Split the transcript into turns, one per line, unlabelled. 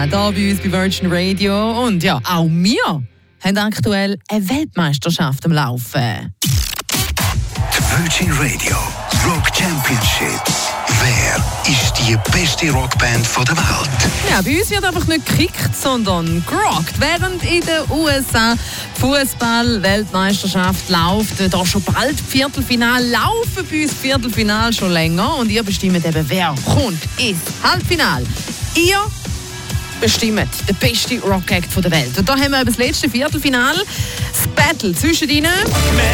hier bei uns bei Virgin Radio. Und ja, auch wir haben aktuell eine Weltmeisterschaft am Laufen.
Die Virgin Radio Rock Championship. Wer ist die beste Rockband der Welt?
Ja, bei uns wird einfach nicht gekickt, sondern gerockt. Während in den USA die Fußball-Weltmeisterschaft läuft, da schon bald Viertelfinale, laufen bei uns Viertelfinale schon länger. Und ihr bestimmt eben, wer kommt ins Halbfinale. Ihr bestimmt den besten Rock-Act der Welt. Und da haben wir das letzte Viertelfinale, das Battle zwischen ihnen.